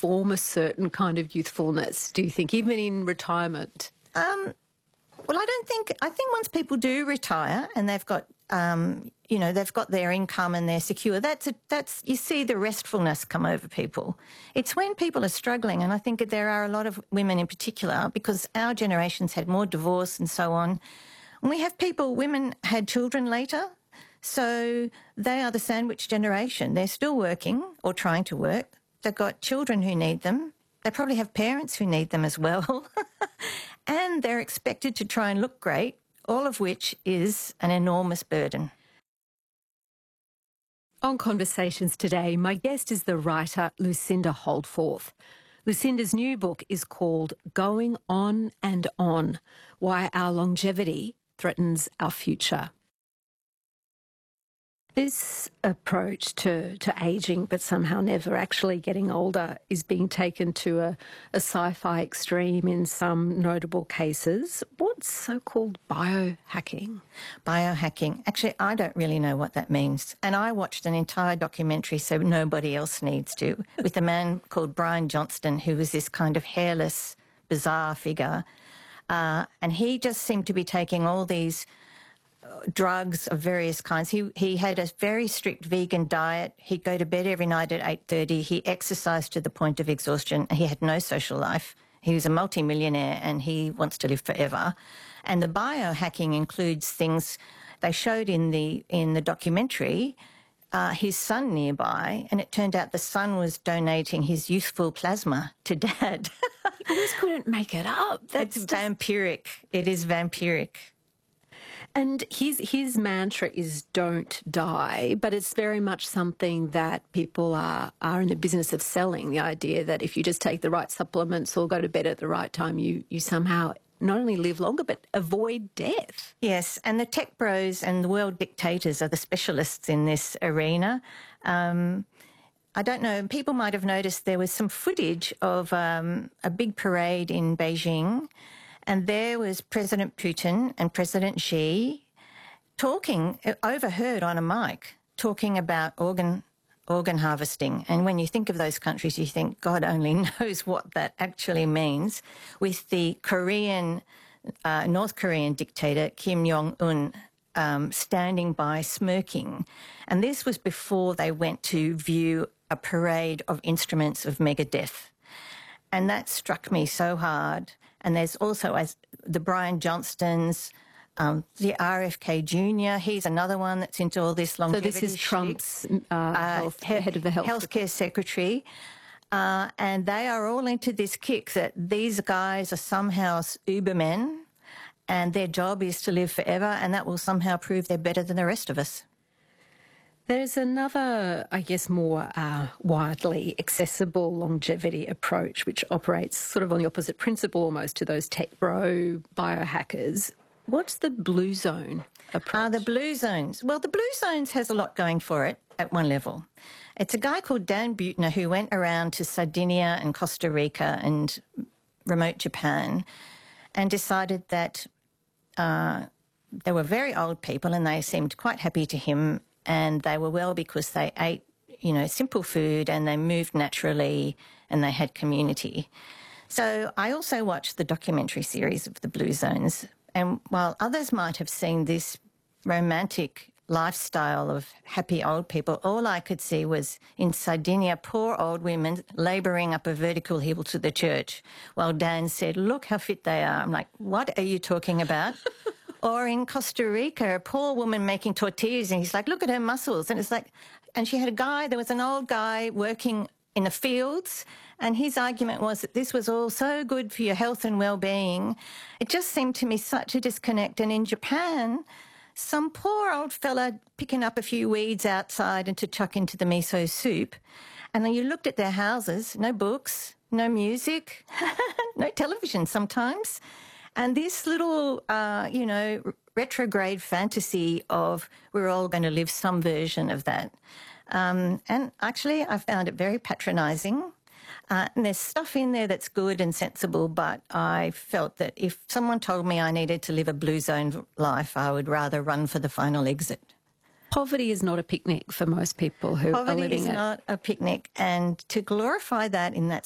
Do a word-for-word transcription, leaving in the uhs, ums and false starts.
perform a certain kind of youthfulness, do you think, even in retirement? Um, well, I don't think, I think once people do retire and they've got, um, you know, they've got their income and they're secure, that's, a, that's, you see the restfulness come over people. It's when people are struggling, and I think that there are a lot of women in particular, because our generation's had more divorce and so on. And we have people, women had children later, so they are the sandwich generation. They're still working or trying to work. They've got children who need them. They probably have parents who need them as well. And they're expected to try and look great, all of which is an enormous burden. On Conversations today, my guest is the writer Lucinda Holdforth. Lucinda's new book is called Going On and On: Why Our Longevity Threatens Our Future. This approach to, to ageing, but somehow never actually getting older, is being taken to a, a sci-fi extreme in some notable cases. What's so-called biohacking? Biohacking. Actually, I don't really know what that means. And I watched an entire documentary, so nobody else needs to, with a man called Brian Johnston, who was this kind of hairless, bizarre figure. Uh, and he just seemed to be taking all these drugs of various kinds. He he had a very strict vegan diet. He'd go to bed every night at eight thirty. He exercised to the point of exhaustion. He had no social life. He was a multimillionaire and he wants to live forever. And the biohacking includes things they showed in the in the documentary, uh, his son nearby, and it turned out the son was donating his youthful plasma to Dad. You just couldn't make it up. That's it's vampiric. It is vampiric. And his his mantra is don't die, but it's very much something that people are, are in the business of selling, the idea that if you just take the right supplements or go to bed at the right time, you, you somehow not only live longer but avoid death. Yes, and the tech bros and the world dictators are the specialists in this arena. Um, I don't know, people might have noticed there was some footage of um, a big parade in Beijing, and there was President Putin and President Xi talking, overheard on a mic, talking about organ organ harvesting. And when you think of those countries, you think, God only knows what that actually means, with the Korean, uh, North Korean dictator Kim Jong-un um, standing by smirking. And this was before they went to view a parade of instruments of megadeth. And that struck me so hard. And there's also as the Brian Johnstons, um, the R F K Junior He's another one that's into all this longevity. So this is Trump's uh, uh, health, head of the health healthcare secretary, uh, and they are all into this kick that these guys are somehow Ubermen, and their job is to live forever, and that will somehow prove they're better than the rest of us. There's another, I guess, more uh, widely accessible longevity approach, which operates sort of on the opposite principle almost to those tech bro biohackers. What's the Blue Zone approach? Uh, the Blue Zones. Well, the Blue Zones has a lot going for it at one level. It's a guy called Dan Buettner who went around to Sardinia and Costa Rica and remote Japan and decided that uh, they were very old people and they seemed quite happy to him. And they were well because they ate, you know, simple food and they moved naturally and they had community. So I also watched the documentary series of the Blue Zones. And while others might have seen this romantic lifestyle of happy old people, all I could see was in Sardinia, poor old women labouring up a vertical hill to the church while Dan said, look how fit they are. I'm like, what are you talking about? Or in Costa Rica, a poor woman making tortillas, and he's like, look at her muscles. And it's like, and she had a guy, there was an old guy working in the fields, and his argument was that this was all so good for your health and well-being. It just seemed to me such a disconnect. And in Japan, some poor old fella picking up a few weeds outside and to chuck into the miso soup. And then you looked at their houses, no books, no music, no television sometimes. And this little, uh, you know, retrograde fantasy of we're all going to live some version of that. Um, and actually, I found it very patronising. Uh, and there's stuff in there that's good and sensible, but I felt that if someone told me I needed to live a blue zone life, I would rather run for the final exit. Poverty is not a picnic for most people who Poverty are living is it. not a picnic, and to glorify that in that